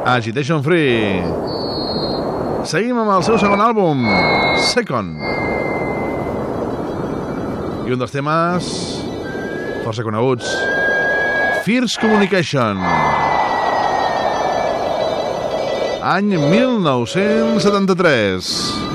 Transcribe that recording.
Agitation Free. Seguim amb el seu segon àlbum, Second. I un dels temes força coneguts, Fierce Communication. Any 1973.